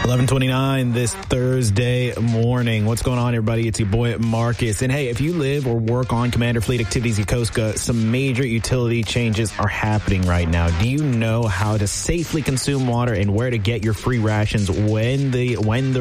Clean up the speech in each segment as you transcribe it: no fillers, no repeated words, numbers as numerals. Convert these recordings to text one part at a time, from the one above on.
11:29 this Thursday morning. What's going on, everybody? It's your boy Marcus. And hey, if you live or work on Commander Fleet Activities Yokosuka, some major utility changes are happening right now. Do you know how to safely consume water and where to get your free rations with the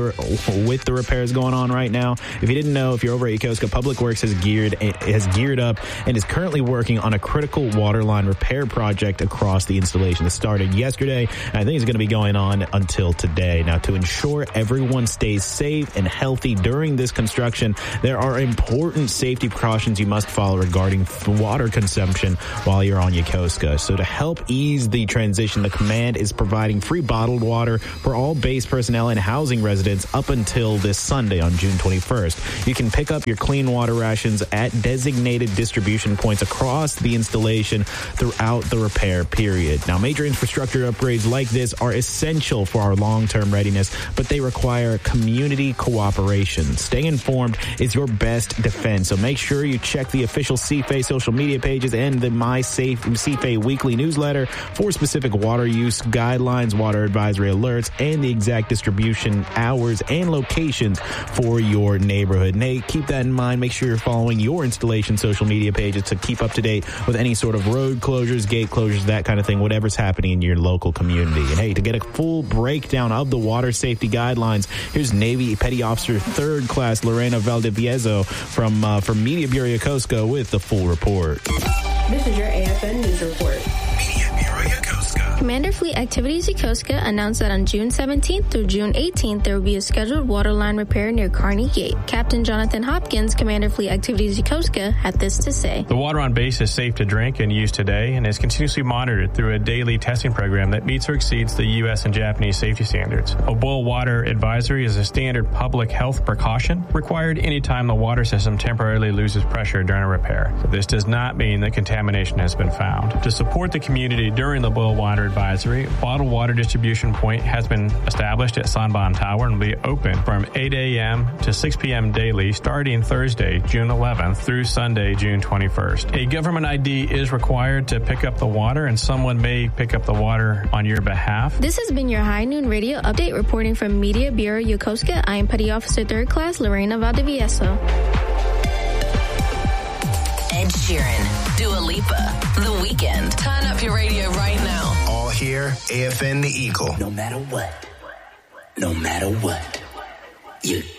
repairs going on right now? If you didn't know, if you're over at Yokosuka, Public Works has geared up and is currently working on a critical water line repair project across the installation. It started yesterday, and I think it's going to be going on until today. Now, to ensure everyone stays safe and healthy during this construction, there are important safety precautions you must follow regarding water consumption while you're on Yokosuka. So to help ease the transition, the command is providing free bottled water for all base personnel and housing residents up until this Sunday on June 21st. You can pick up your clean water rations at designated distribution points across the installation throughout the repair period. Now, major infrastructure upgrades like this are essential for our long-term readiness, but they require community cooperation. Staying informed is your best defense, so make sure you check the official CFA social media pages and the CFA weekly newsletter for specific water use guidelines, water advisory alerts, and the exact distribution hours and locations for your neighborhood. And hey, keep that in mind. Make sure you're following your installation social media pages to keep up to date with any sort of road closures, gate closures, that kind of thing, whatever's happening in your local community. And hey, to get a full breakdown of the water safety guidelines, here's Navy Petty Officer 3rd Class Lorena Valdivieso from Media Bureau Yokosuka with the full report. This is your AFN News Report. Media Bureau Yokosuka. Commander Fleet Activities Yokosuka announced that on June 17th through June 18th, there will be a scheduled water line repair near Kearney Gate. Captain Jonathan Hopkins, Commander Fleet Activities Yokosuka, had this to say. The water on base is safe to drink and use today and is continuously monitored through a daily testing program that meets or exceeds the U.S. and Japanese safety standards. A boil water advisory is a standard public health precaution required anytime the water system temporarily loses pressure during a repair. This does not mean that contamination has been found. To support the community during the boil water advisory, bottled water distribution point has been established at Sanban Tower and will be open from 8 a.m. to 6 p.m. daily starting Thursday, June 11th through Sunday, June 21st. A government ID is required to pick up the water, and someone may pick up the water on your behalf. This has been your High Noon Radio Update. Reporting from Media Bureau Yokosuka, I am Petty Officer 3rd Class Lorena Valdivieso. Ed Sheeran, Dua Lipa, The Weeknd. Turn up your radio right now. All here, AFN The Eagle. No matter what, you